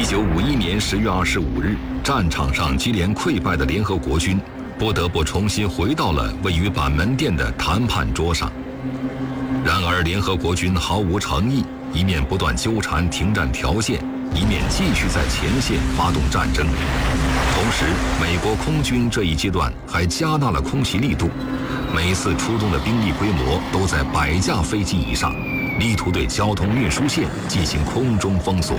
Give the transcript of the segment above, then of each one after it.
1951年10月25日，战场上接连溃败的联合国军不得不重新回到了位于板门店的谈判桌上。然而，联合国军毫无诚意，一面不断纠缠停战条件，一面继续在前线发动战争。同时，美国空军这一阶段还加大了空袭力度，每次出动的兵力规模都在100架飞机以上，力图对交通运输线进行空中封锁。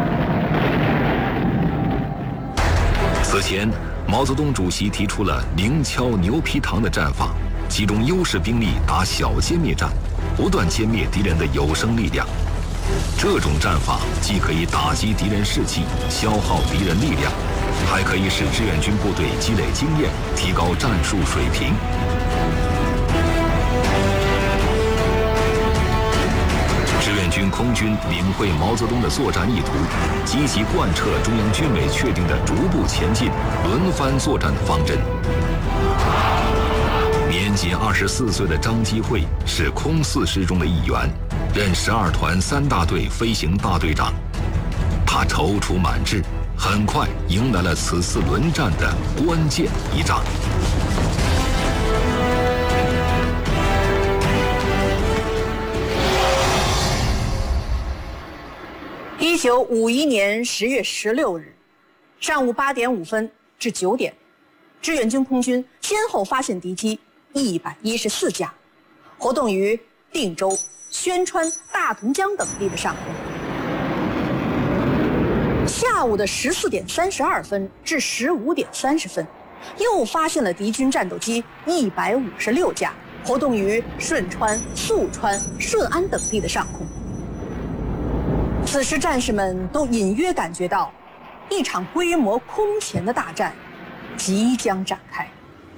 此前，毛泽东主席提出了宁敲牛皮糖的战法，集中优势兵力打小歼灭战，不断歼灭敌人的有生力量。这种战法既可以打击敌人士气，消耗敌人力量，还可以使志愿军部队积累经验，提高战术水平。志愿军空军领会毛泽东的作战意图，积极贯彻中央军委确定的逐步前进、轮番作战的方针。年仅24岁的张基会是空四师中的一员，任12团3大队飞行大队长。他踌躇满志，很快迎来了此次轮战的关键一仗。 1951年10月16日上午8点5分至9点，志愿军空军先后发现敌机114架，活动于定州、宣川、大同江等地的上空。下午的14点32分至15点30分，又发现了敌军战斗机156架，活动于顺川、宿川、顺安等地的上空。此时，战士们都隐约感觉到，一场规模空前的大战即将展开。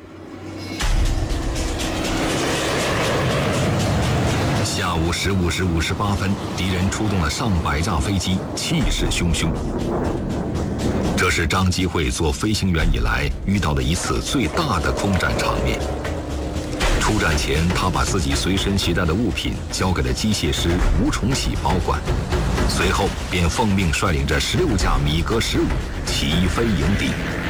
下午15时58分，敌人出动了上百架飞机，气势汹汹。这是张基会做飞行员以来遇到的一次最大的空战场面。出战前，他把自己随身携带的物品交给了机械师吴崇禧保管，随后便奉命率领着16架米格15起飞迎敌。